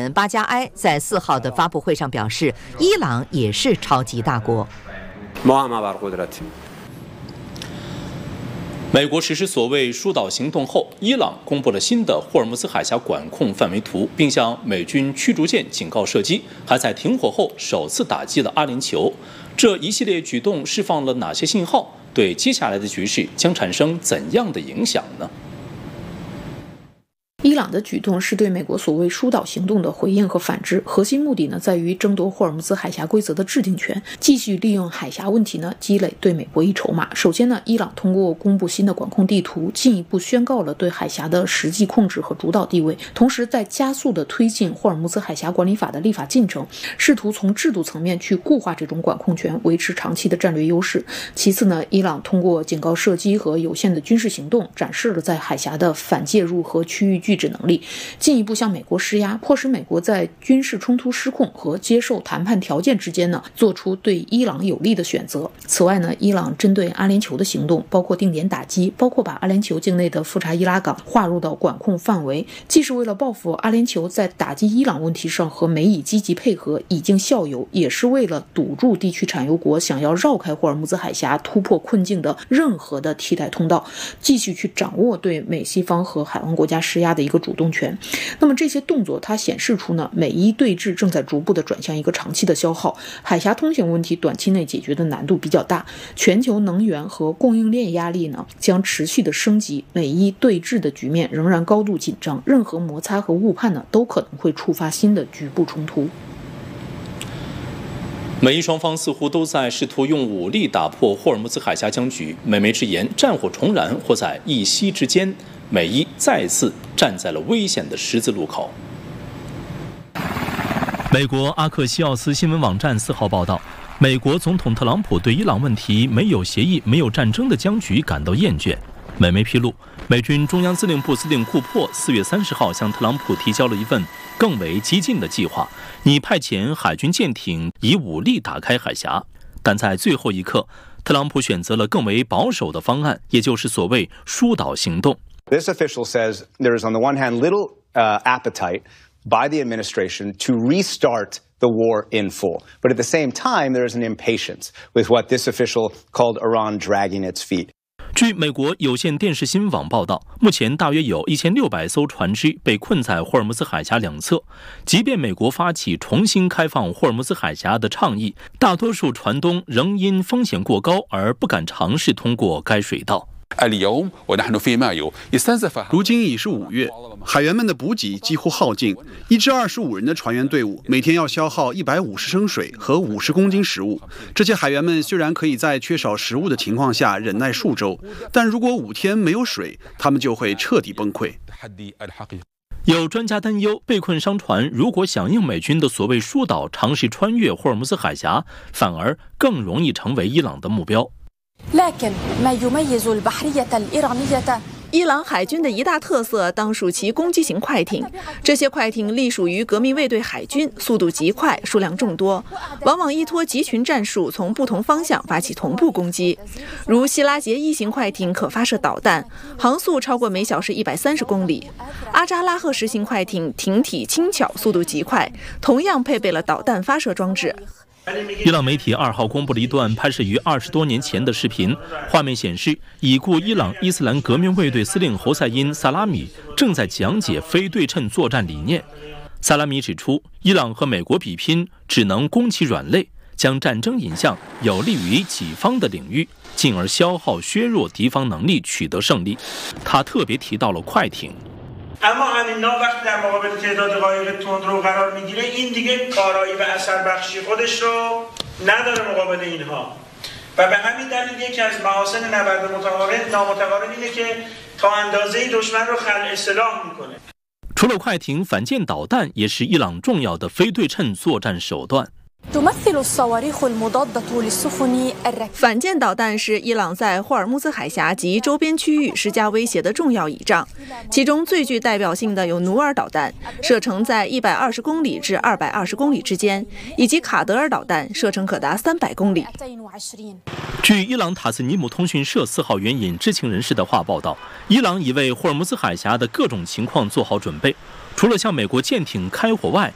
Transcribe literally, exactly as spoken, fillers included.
人巴加埃在四号的发布会上表示，伊朗也是超级大国。 美国实施所谓疏导行动后，伊朗公布了新的霍尔木兹海峡管控范围图，并向美军驱逐舰警告射击，还在停火后首次打击了阿联酋。这一系列举动释放了哪些信号？对接下来的局势将产生怎样的影响呢？ 伊朗的举动是对美国所谓疏导行动的回应和反制，核心目的呢在于争夺霍尔木兹海峡规则的制定权，继续利用海峡问题呢积累对美国一筹码。首先呢，伊朗通过公布新的管控地图，进一步宣告了对海峡的实际控制和主导地位，同时在加速的推进霍尔木兹海峡管理法的立法进程，试图从制度层面去固化这种管控权，维持长期的战略优势。其次呢，伊朗通过警告射击和有限的军事行动，展示了在海峡的反介入和区域拒止能力，进一步向美国施压，迫使美国在军事冲突失控和接受谈判条件之间呢，做出对伊朗有利的选择。此外呢，伊朗针对阿联酋的行动，包括定点打击，包括把阿联酋境内的富查伊拉港划入到管控范围，既是为了报复阿联酋在打击伊朗问题上和美以积极配合已经效尤，也是为了堵住地区产油国想要绕开霍尔木兹海峡突破困境的任何的替代通道，继续去掌握对美西方和海湾国家施压的一个主动权。那么这些动作它显示出呢，美伊对峙正在逐步的转向一个长期的消耗，海峡通行问题短期内解决的难度比较大，全球能源和供应链压力呢将持续的升级，美伊对峙的局面仍然高度紧张，任何摩擦和误判呢都可能会触发新的局部冲突。 美伊双方似乎都在试图用武力打破霍尔木兹海峡僵局，美媒直言战火重燃或在一夕之间，美伊再次站在了危险的十字路口。美国阿克西奥斯新闻网站四号报道，美国总统特朗普对伊朗问题没有协议、没有战争的僵局感到厌倦。美媒披露，美军中央司令部司令库珀四月三十号向特朗普提交了一份更为激进的计划，拟派遣海军舰艇以武力打开海峡。但在最后一刻，特朗普选择了更为保守的方案，也就是所谓疏导行动。 This official says there is on the one hand little uh, appetite by the administration to restart the war in full. But at the same time, there is an impatience with what this official called Iran dragging its feet. 据美国有线电视新闻网报道，目前大约有一千六百艘船只被困在霍尔木兹海峡两侧。即便美国发起重新开放霍尔木兹海峡的倡议，大多数船东仍因风险过高而不敢尝试通过该水道。 如今已是五月，海员们的补给几乎耗尽，一支二十五人的船员队伍每天要消耗一百五十升水和五十公斤食物。这些海员们虽然可以在缺少食物的情况下忍耐数周，但如果五天没有水，他们就会彻底崩溃。 有专家担忧，被困商船如果响应美军的所谓疏导，尝试穿越霍尔木兹海峡，反而更容易成为伊朗的目标。 伊朗海军的一大特色当属其攻击型快艇，这些快艇隶属于革命卫队海军，速度极快，数量众多，往往依托集群战术从不同方向发起同步攻击。如希拉杰一型快艇可发射导弹，航速超过每小时一百三十公里；阿扎拉赫十型快艇艇体轻巧，速度极快，同样配备了导弹发射装置。 伊朗媒体二号公布了一段拍摄于二十多年前的视频，画面显示，已故伊朗伊斯兰革命卫队司令侯赛因·萨拉米正在讲解非对称作战理念。萨拉米指出，伊朗和美国比拼只能攻其软肋，将战争引向有利于己方的领域，进而消耗削弱敌方能力，取得胜利。他特别提到了快艇。 اما همین نام وقتی در مقابل تعداد قایق تندرو قرار میگیره این دیگه کارایی و اثر بخشی خودش رو نداره مقابل اینها و به همین دلیل یکی از محاسن نبرد متقابل نامتقابل اینه که تا اندازه‌ای دشمن رو خلع سلاح میکنه。 除了快艇，反舰导弹也是伊朗重要的非对称作战手段。 反舰导弹是伊朗在霍尔木兹海峡及周边区域施加威胁的重要倚仗，其中最具代表性的有努尔导弹，射程在一百二十公里至二百二十公里之间，以及卡德尔导弹，射程可达三百公里。 据伊朗塔斯尼姆通讯社四号援引知情人士的话报道，伊朗已为霍尔木兹海峡的各种情况做好准备，除了向美国舰艇开火外，